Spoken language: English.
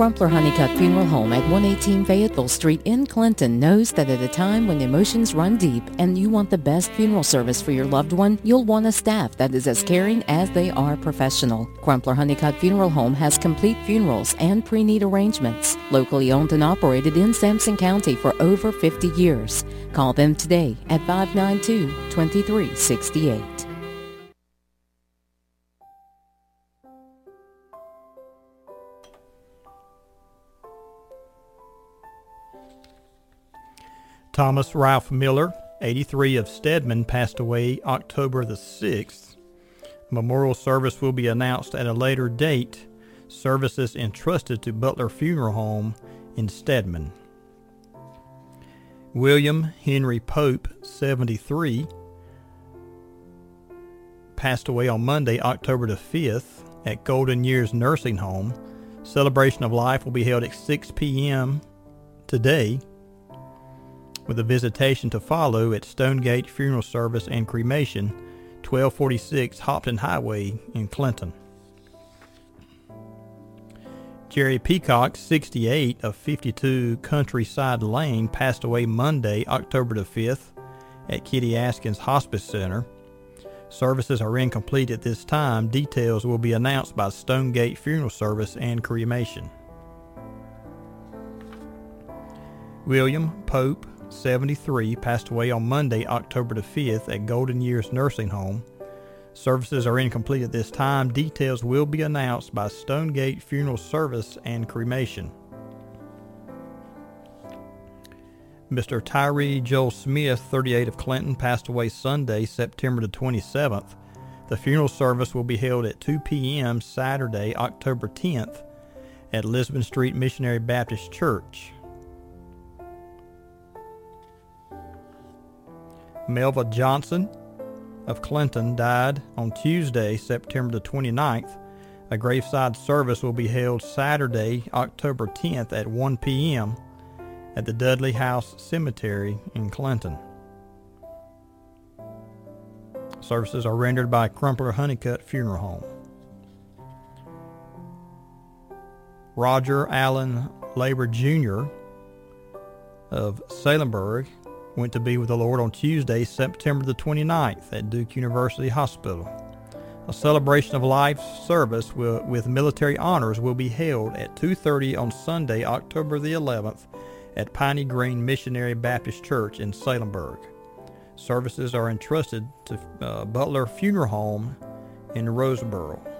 Crumpler Honeycutt Funeral Home at 118 Fayetteville Street in Clinton knows that at a time when emotions run deep and you want the best funeral service for your loved one, you'll want a staff that is as caring as they are professional. Crumpler Honeycutt Funeral Home has complete funerals and pre-need arrangements. Locally owned and operated in Sampson County for over 50 years. Call them today at 592-2368. Thomas Ralph Miller, 83, of Stedman, passed away October the 6th. A memorial service will be announced at a later date. Services entrusted to Butler Funeral Home in Stedman. William Henry Pope, 73, passed away on Monday, October the 5th, at Golden Years Nursing Home. Celebration of life will be held at 6 p.m. today, with a visitation to follow at Stonegate Funeral Service and Cremation, 1246 Hopton Highway in Clinton. Jerry Peacock, 68, of 52 Countryside Lane, passed away Monday, October the 5th, at Kitty Askins Hospice Center. Services are incomplete at this time. Details will be announced by Stonegate Funeral Service and Cremation. William Pope, 73, passed away on Monday, October the 5th, at Golden Years Nursing Home. Services are incomplete at this time. Details will be announced by Stonegate Funeral Service and Cremation. Mr. Tyree Joel Smith, 38, of Clinton, passed away Sunday, September the 27th. The funeral service will be held at 2 p.m. Saturday, October 10th, at Lisbon Street Missionary Baptist Church. Melva Johnson of Clinton died on Tuesday, September the 29th. A graveside service will be held Saturday, October 10th at 1 p.m. at the Dudley House Cemetery in Clinton. Services are rendered by Crumpler Honeycutt Funeral Home. Roger Allen Labor Jr. of Salemburg went to be with the Lord on Tuesday, September the 29th at Duke University Hospital. A celebration of life service with military honors will be held at 2:30 on Sunday, October the 11th at Piney Green Missionary Baptist Church in Salemburg. Services are entrusted to Butler Funeral Home in Roseboro.